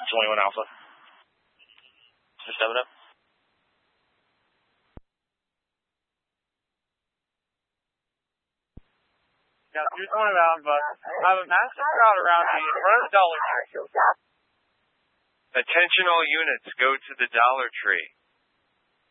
21 Alpha. Just 7 up. Yeah, you're going around, but I have a massive crowd around me in front of the Dollar Tree. Attention all units, go to the Dollar Tree.